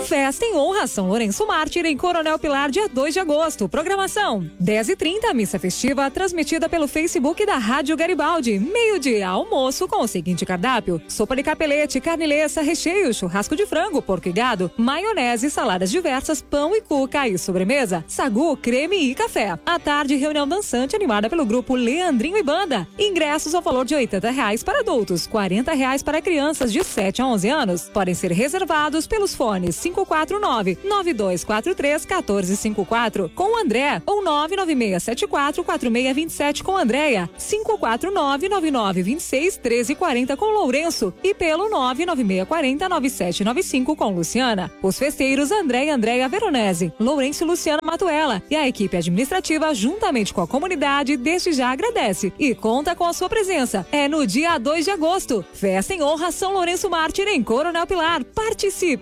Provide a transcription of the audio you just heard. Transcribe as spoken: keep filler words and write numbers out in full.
Festa em honra São Lourenço Mártir em Coronel Pilar, dia dois de agosto. Programação: dez e trinta, missa festiva transmitida pelo Facebook da Rádio Garibaldi. Meio-dia, almoço com o seguinte cardápio: sopa de capelete, carne leça, recheio, churrasco de frango, porco e gado, maionese, saladas diversas, pão e cuca e sobremesa, sagu, creme e café. À tarde, reunião dançante animada pelo grupo Leandrinho e Banda. Ingressos ao valor de oitenta reais para adultos, quarenta reais para crianças de sete a onze anos. Podem ser reservados pelos fones cinco quatro nove, nove dois quatro três, um quatro cinco quatro com o André ou nove nove seis sete quatro, quatro seis dois sete com a Andréia, cinco quatro nove, nove nove dois seis, um três quatro zero com o Lourenço e pelo nove nove seis quatro zero, nove sete nove cinco com Luciana. Os festeiros André e Andréia Veronese, Lourenço e Luciana Matuela e a equipe administrativa juntamente com a comunidade desde já agradece e conta com a sua presença. É no dia dois de agosto. Festa em honra São Lourenço Mártir em Coronel Pilar. Participe!